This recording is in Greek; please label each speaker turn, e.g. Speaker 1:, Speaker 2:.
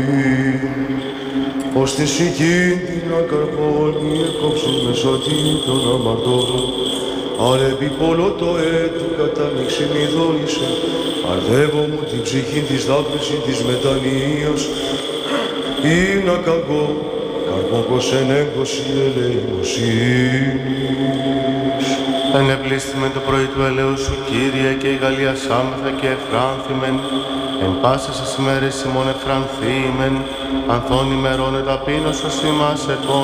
Speaker 1: ως τη συγκίνδυνα καρπόνι έκοψες μεσότη των αμαρτών. Αρεπί πολλό το έτου κατάμιξη μη δόησε, αρδεύω μου την ψυχή της δάκρυση της μετανοίας, είναι κακό, καρπόκος ενέγκωση ελεημοσύνης.
Speaker 2: Ενεπλήσθημεν το πρωί του ελαιού σου, Κύριε, και η Γαλλία σάμεθα και εφράνθημεν. Εν πάσες τις ημέρες ημών εφρανθήμεν, ανθών ημερών εταπείνωσος ημάς εκών.